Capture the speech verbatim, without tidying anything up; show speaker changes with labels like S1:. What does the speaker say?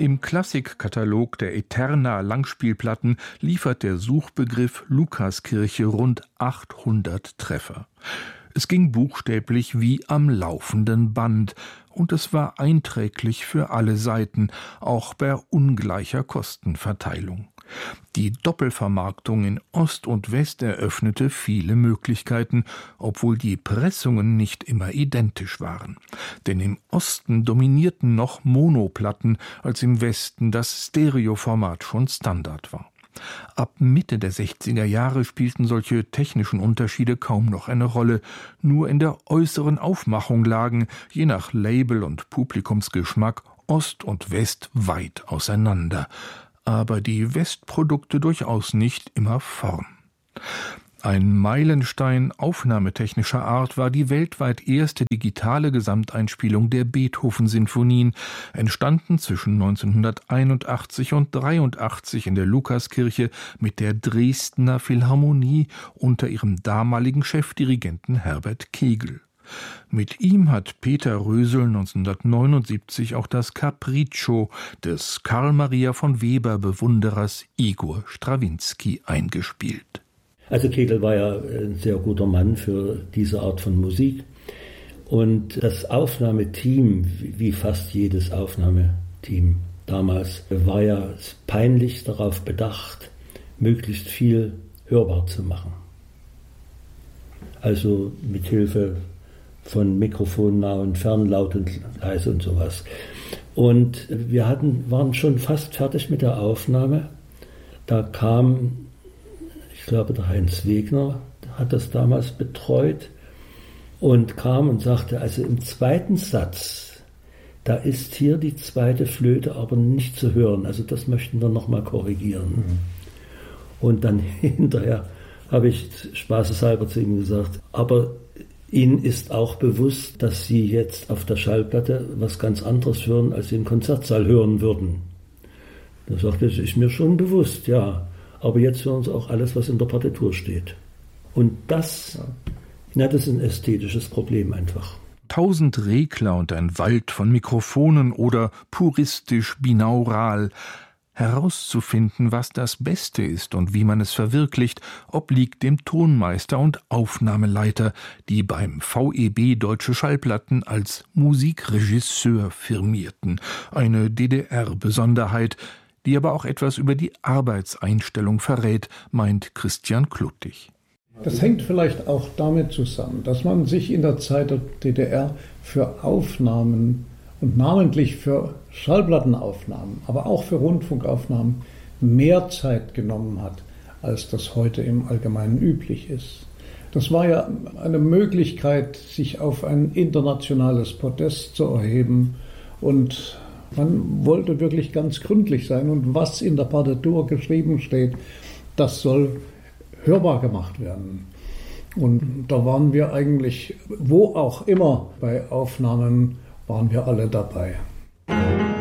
S1: Im Klassikkatalog der Eterna Langspielplatten liefert der Suchbegriff Lukaskirche rund achthundert Treffer. Es ging buchstäblich wie am laufenden Band, und es war einträglich für alle Seiten, auch bei ungleicher Kostenverteilung. Die Doppelvermarktung in Ost und West eröffnete viele Möglichkeiten, obwohl die Pressungen nicht immer identisch waren. Denn im Osten dominierten noch Monoplatten, als im Westen das Stereoformat schon Standard war. Ab Mitte der sechziger Jahre spielten solche technischen Unterschiede kaum noch eine Rolle. Nur in der äußeren Aufmachung lagen, je nach Label und Publikumsgeschmack, Ost und West weit auseinander. Aber die Westprodukte durchaus nicht immer vorn. Ein Meilenstein aufnahmetechnischer Art war die weltweit erste digitale Gesamteinspielung der Beethoven-Sinfonien, entstanden zwischen neunzehnhunderteinundachtzig und dreiundachtzig in der Lukaskirche mit der Dresdner Philharmonie unter ihrem damaligen Chefdirigenten Herbert Kegel. Mit ihm hat Peter Rösel neunzehnhundertneunundsiebzig auch das Capriccio des Carl Maria von Weber Bewunderers Igor Strawinski eingespielt.
S2: Also Kegel war ja ein sehr guter Mann für diese Art von Musik. Und das Aufnahmeteam, wie fast jedes Aufnahmeteam damals, war ja peinlich darauf bedacht, möglichst viel hörbar zu machen. Also mit Hilfe von Mikrofon nah und fern, laut und leise und sowas. Und wir hatten, waren schon fast fertig mit der Aufnahme. Da kam, ich glaube, der Heinz Wegner hat das damals betreut und kam und sagte, also im zweiten Satz, da ist hier die zweite Flöte aber nicht zu hören. Also das möchten wir nochmal korrigieren. Mhm. Und dann hinterher habe ich spaßeshalber zu ihm gesagt, aber Ihnen ist auch bewusst, dass Sie jetzt auf der Schallplatte was ganz anderes hören, als Sie im Konzertsaal hören würden. Da sagte er, das ist mir schon bewusst, ja. Aber jetzt hören Sie auch alles, was in der Partitur steht. Und das, ja, das ist ein ästhetisches Problem einfach.
S1: Tausend Regler und ein Wald von Mikrofonen oder puristisch binaural. Herauszufinden, was das Beste ist und wie man es verwirklicht, obliegt dem Tonmeister und Aufnahmeleiter, die beim V E B Deutsche Schallplatten als Musikregisseur firmierten. Eine D D R-Besonderheit, die aber auch etwas über die Arbeitseinstellung verrät, meint Christian Kluttig.
S3: Das hängt vielleicht auch damit zusammen, dass man sich in der Zeit der D D R für Aufnahmen und namentlich für Schallplattenaufnahmen, aber auch für Rundfunkaufnahmen mehr Zeit genommen hat, als das heute im Allgemeinen üblich ist. Das war ja eine Möglichkeit, sich auf ein internationales Podest zu erheben, und man wollte wirklich ganz gründlich sein, und was in der Partitur geschrieben steht, das soll hörbar gemacht werden. Und da waren wir eigentlich, wo auch immer bei Aufnahmen, waren wir alle dabei.